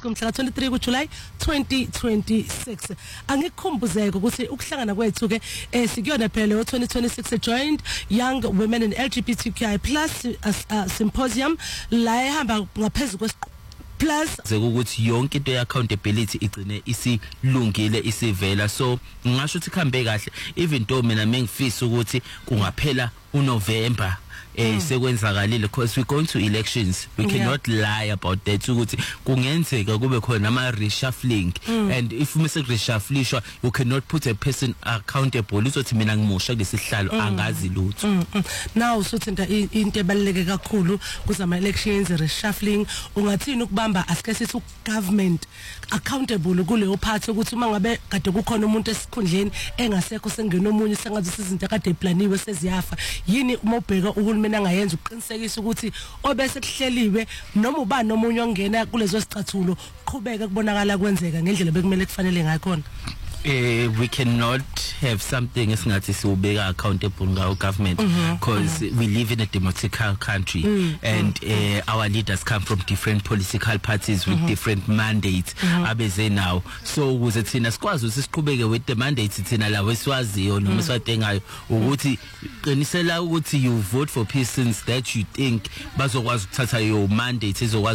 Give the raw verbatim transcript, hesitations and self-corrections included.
kumhla twenty-three kuJuly twenty twenty-six. Angikukhumbuzeke ukuthi ukuhlangana kwethu ke eh sikuyona phela le twenty twenty-six joined young women in L G B T Q I plus uh, uh, symposium la ehamba ngaphezulu kwe plus ukuthi yonke into ye-accountability igcine isilungile isivela, so ngisho ukuthi khambe kahle even though mina mengifisa ukuthi kungaphela uNovember eh sekwenzakalile because we going to elections, we cannot yeah. lie about that ukuthi kungenzeka kube khona ama reshuffling mm. and if mase reshufflishwa you cannot put a person accountable uzothi mina ngimusha kulesihlalo mm. angazi lutho mm. mm. now sothinta into ebaluleke kakhulu kuzama elections reshuffling ungathini ukubamba asike sithi government accountable kuleyo part ukuthi uma ngabe kade kukhona umuntu esikhundleni engasekho sengena omunye sengathi izinto kade eplaniwe seziyafa yini uma ubheka uhulumeni angayenza ukuqinisekisa ukuthi obese kuhleliwe noma ubani nomunye ongena kulezo sicathulo qhubeka kubonakala kwenzeka ngendlela bekumele kufanele ngakhona. Uh, we cannot have something esingathi siubeka accountable ngawo government because mm-hmm. we live in a democratic country mm-hmm. and uh, our leaders come from different political parties with mm-hmm. different mandates mm-hmm. abeze now, so ukuze thina sikwazi siqhubeke with the mandates thina lawo esiwaziyo noma siwadengayo ukuthi qinisela ukuthi you vote for persons that you think bazokwazi ukuthatha your mandate ezokwazi